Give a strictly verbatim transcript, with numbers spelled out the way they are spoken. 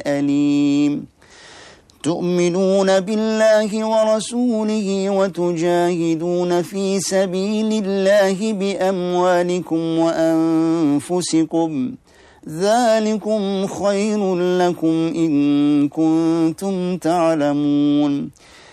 أليم تؤمنون بالله ورسوله وتجاهدون في سبيل الله بأموالكم وأنفسكم ذلكم خير لكم إن كنتم تعلمون